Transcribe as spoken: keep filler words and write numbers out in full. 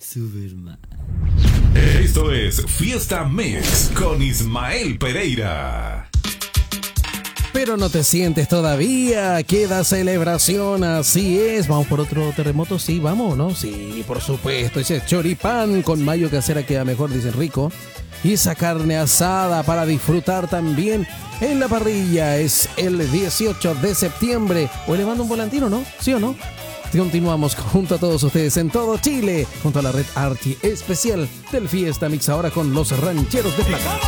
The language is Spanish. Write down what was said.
Superman. Esto es Fiesta Mix con Ismael Pereira. Pero no te sientes todavía, queda celebración, así es. ¿Vamos por otro terremoto? Sí, vamos, ¿no? Sí, por supuesto, ese choripán con mayo casera queda mejor, dicen rico. Y esa carne asada para disfrutar también en la parrilla. Es el dieciocho de septiembre. Hoy le mando un volantino, ¿no? ¿Sí o no? Continuamos junto a todos ustedes en todo Chile, junto a la red Archi especial del Fiesta Mix, ahora con los rancheros de Plata.